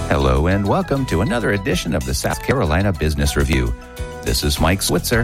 Hello and welcome to another edition of the South Carolina Business Review. This is Mike Switzer.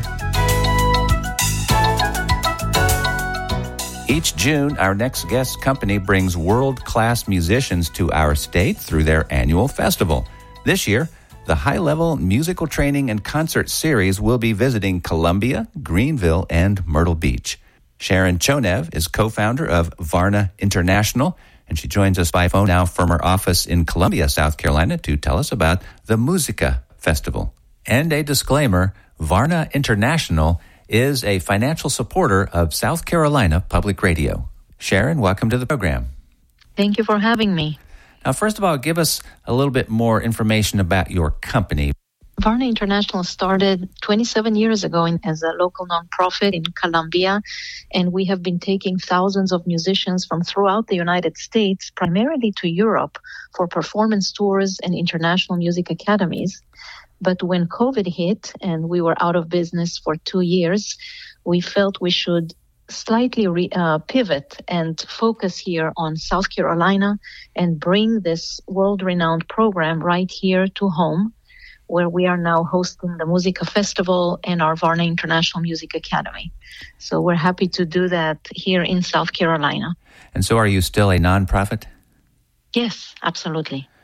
Each June, our next guest company brings world-class musicians to our state through their annual festival. This year, the high-level musical training and concert series will be visiting Columbia, Greenville, and Myrtle Beach. Sharon Chonev is co-founder of Varna International, and she joins us by phone now from her office in Columbia, South Carolina, to tell us about the Musica Festival. And a disclaimer, Varna International is a financial supporter of South Carolina Public Radio. Sharon, welcome to the program. Thank you for having me. Now, first of all, give us a little bit more information about your company. Varna International started 27 years ago as a local nonprofit in Columbia, and we have been taking thousands of musicians from throughout the United States, primarily to Europe, for performance tours and international music academies. But when COVID hit and we were out of business for 2 years, we felt we should slightly pivot and focus here on South Carolina and bring this world-renowned program right here to home, where we are now hosting the Musica Festival and our Varna International Music Academy. So we're happy to do that here in South Carolina. And so are you still a nonprofit? Yes, absolutely.